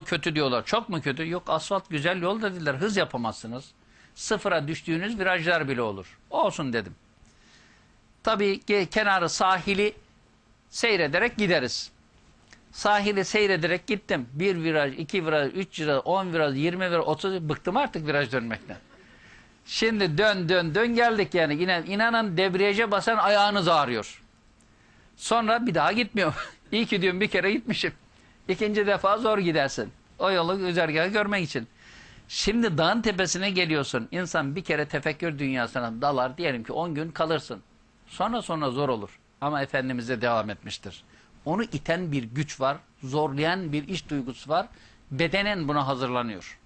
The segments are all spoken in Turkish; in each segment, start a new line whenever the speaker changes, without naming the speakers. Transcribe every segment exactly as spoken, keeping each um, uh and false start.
kötü diyorlar. Çok mu kötü? Yok, asfalt güzel yol dediler. Hız yapamazsınız. Sıfıra düştüğünüz virajlar bile olur. Olsun dedim. Tabii ki kenarı, sahili seyrederek gideriz. Sahili seyrederek gittim. Bir viraj, iki viraj, üç viraj, on viraj, yirmi viraj, otuz, bıktım artık viraj dönmekten. Şimdi dön dön dön geldik yani. İnan, inanın debriyaja basan ayağınız ağrıyor. Sonra bir daha gitmiyorum. İyi ki diyorum bir kere gitmişim. İkinci defa zor gidersin. O yolu, güzergahı görmek için. Şimdi dağın tepesine geliyorsun. İnsan bir kere tefekkür dünyasına dalar. Diyelim ki on gün kalırsın. Sonra sonra zor olur. Ama Efendimiz'e devam etmiştir. Onu iten bir güç var. Zorlayan bir iç duygusu var. Bedenen buna hazırlanıyor.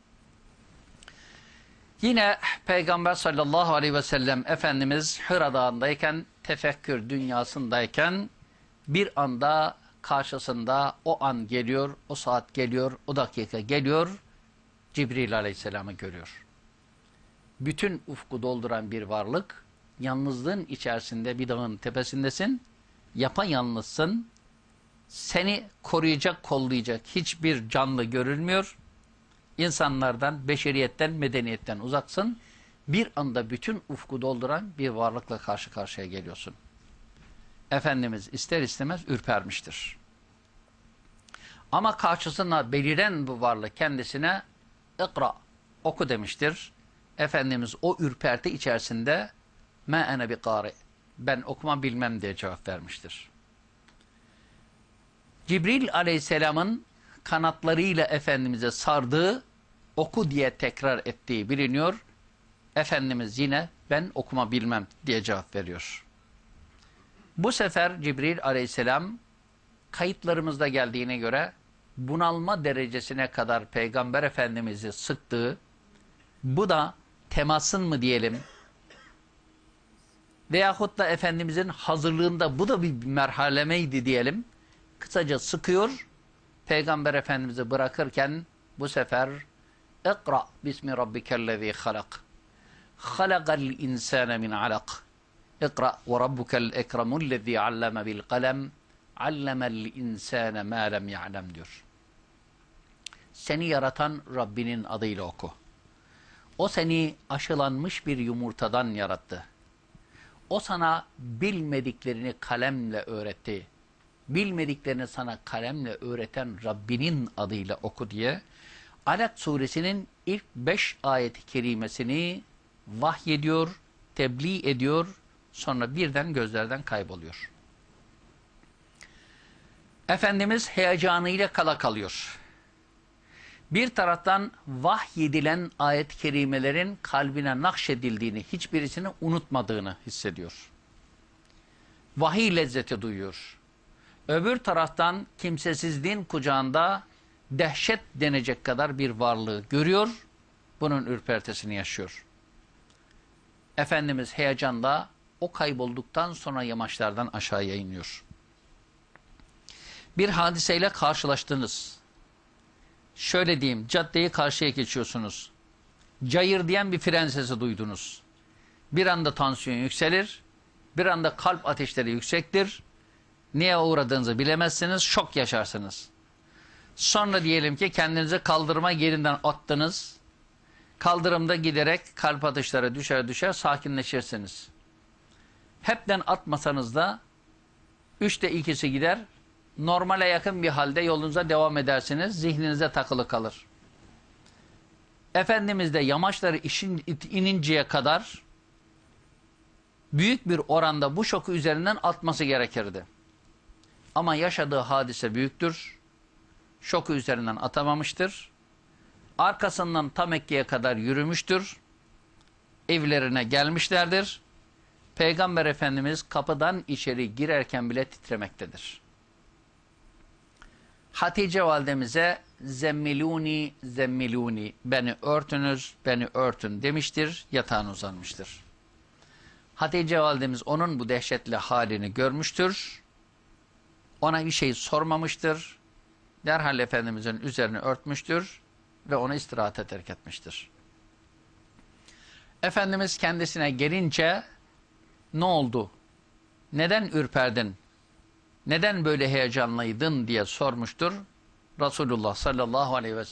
Yine Peygamber sallallahu aleyhi ve sellem Efendimiz Hira Dağı'ndayken, tefekkür dünyasındayken bir anda karşısında o an geliyor, o saat geliyor, o dakika geliyor, Cibril aleyhisselamı görüyor. Bütün ufku dolduran bir varlık, yalnızlığın içerisinde bir dağın tepesindesin, yapayalnızsın, seni koruyacak, kollayacak hiçbir canlı görülmüyor. İnsanlardan, beşeriyetten, medeniyetten uzaksın. Bir anda bütün ufku dolduran bir varlıkla karşı karşıya geliyorsun. Efendimiz ister istemez ürpermiştir. Ama karşısına beliren bu varlık kendisine "İkra", oku demiştir. Efendimiz o ürperti içerisinde "Me ene bi kâri", ben okuma bilmem diye cevap vermiştir. Cibril aleyhisselamın kanatlarıyla Efendimiz'e sardığı, oku diye tekrar ettiği biliniyor. Efendimiz yine ben okuma bilmem diye cevap veriyor. Bu sefer Cibril aleyhisselam kayıtlarımızda geldiğine göre bunalma derecesine kadar Peygamber Efendimiz'i sıktığı, bu da temasın mı diyelim veyahut da Efendimiz'in hazırlığında bu da bir merhalemeydi diyelim. Kısaca sıkıyor. Peygamber Efendimiz'i bırakırken bu sefer "İkra bismi rabbikellezî halak. Halakal insâne min alak. İkra ve rabbukel ekremullezî alleme bil kalem. Allemel insâne mâ lem ya'lem" diyor. Seni yaratan Rabbinin adıyla oku. O seni aşılanmış bir yumurtadan yarattı. O sana bilmediklerini kalemle öğretti. Bilmediklerini sana kalemle öğreten Rabbinin adıyla oku diye Alak suresinin ilk beş ayet-i kerimesini vahyediyor, tebliğ ediyor, sonra birden gözlerden kayboluyor. Efendimiz heyecanıyla kala kalıyor. Bir taraftan vahyedilen ayet-i kerimelerin kalbine nakşedildiğini, hiçbirisini unutmadığını hissediyor. Vahiy lezzeti duyuyor. Öbür taraftan kimsesizliğin kucağında dehşet denecek kadar bir varlığı görüyor. Bunun ürpertisini yaşıyor. Efendimiz heyecanla o kaybolduktan sonra yamaçlardan aşağıya iniyor. Bir hadiseyle karşılaştınız. Şöyle diyeyim, caddeyi karşıya geçiyorsunuz. Cayır diyen bir fren sesi duydunuz. Bir anda tansiyon yükselir, bir anda kalp ateşleri yüksektir. Neye uğradığınızı bilemezsiniz, şok yaşarsınız. Sonra diyelim ki kendinizi kaldırıma yerinden attınız. Kaldırımda giderek kalp atışları düşer düşer sakinleşirsiniz. Hepten atmasanız da üçte ikisi gider. Normale yakın bir halde yolunuza devam edersiniz. Zihninize takılı kalır. Efendimiz de yamaçları işin, ininceye kadar büyük bir oranda bu şoku üzerinden atması gerekirdi. Ama yaşadığı hadise büyüktür. Şoku üzerinden atamamıştır. Arkasından ta Mekke'ye kadar yürümüştür. Evlerine gelmişlerdir. Peygamber Efendimiz kapıdan içeri girerken bile titremektedir. Hatice validemize "Zemmiluni, zemmiluni", beni örtünüz, beni örtün demiştir, yatağına uzanmıştır. Hatice validemiz onun bu dehşetli halini görmüştür. Ona bir şey sormamıştır. Derhal Efendimizin üzerini örtmüştür ve onu istirahate terk etmiştir. Efendimiz kendisine gelince "Ne oldu? Neden ürperdin? Neden böyle heyecanlıydın?" diye sormuştur. Resulullah sallallahu aleyhi ve sellem